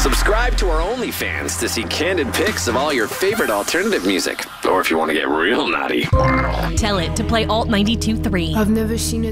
Subscribe to our OnlyFans to see candid pics of all your favorite alternative music. Or if you want to get real naughty. Tell it to play Alt 92.3. I've never seen a